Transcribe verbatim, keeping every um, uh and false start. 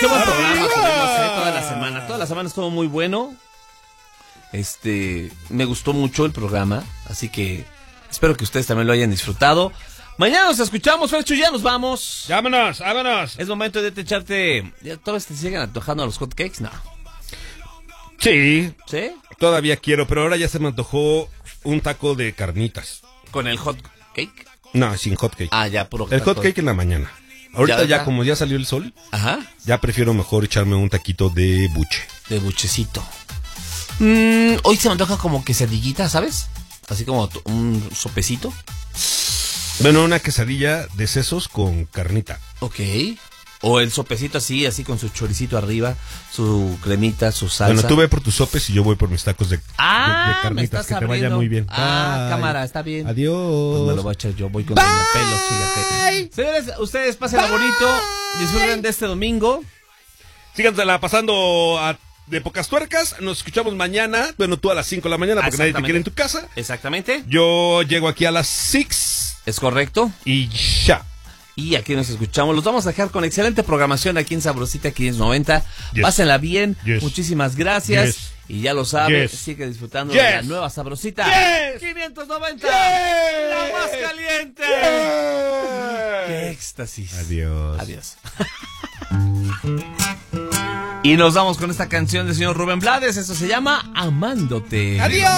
buen programa tuvimos, eh, toda la semana. Toda la semana estuvo muy bueno. Este, me gustó mucho el programa, así que espero que ustedes también lo hayan disfrutado. Mañana nos escuchamos, Fercho, ya nos vamos. Vámonos, vámonos. Es momento de te echarte. ¿Ya todavía te siguen antojando los hot cakes? No. Sí. ¿Sí? Todavía quiero, pero ahora ya se me antojó un taco de carnitas. ¿Con el hot cake? No, sin hot cake. Ah, ya, puro El hot cake en la mañana. Ahorita ya, ya como ya salió el sol, ajá, ya prefiero mejor echarme un taquito de buche. De buchecito. Mm, hoy se me antoja como quesadillita, ¿sabes? Así como un sopecito. Bueno, una quesadilla de sesos con carnita. Ok. O el sopecito así, así con su choricito arriba, su cremita, su salsa. Bueno, tú ve por tus sopes y yo voy por mis tacos de, ah, de, de carnitas. me estás que abriendo. te vaya muy bien. Ah, Bye. Cámara, está bien. Adiós. Pues me lo voy a echar yo, voy con los pelos, fíjate. Señores, ustedes pásenla bonito, disfruten de este domingo. Sígansela pasando a, de pocas tuercas. Nos escuchamos mañana. Bueno, tú a las cinco de la mañana porque nadie te quiere en tu casa. Exactamente. Yo llego aquí a las seis. Es correcto. Y ya. Y aquí nos escuchamos. Los vamos a dejar con excelente programación aquí en Sabrosita quinientos noventa. Yes. Pásenla bien. Yes. Muchísimas gracias. Yes. Y ya lo sabe, Yes. sigue disfrutando Yes. de la nueva Sabrosita. Yes. quinientos noventa. Yes. La más caliente. Yes. Qué éxtasis. Adiós. Adiós. Y nos vamos con esta canción del señor Rubén Blades. Eso se llama Amándote. Adiós.